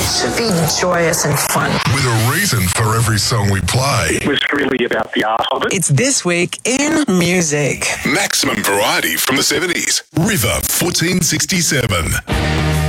should be joyous and fun. With a reason for every song we play. It was really about the art of it. It's This Week in Music. Maximum variety from the 70s. River 1467.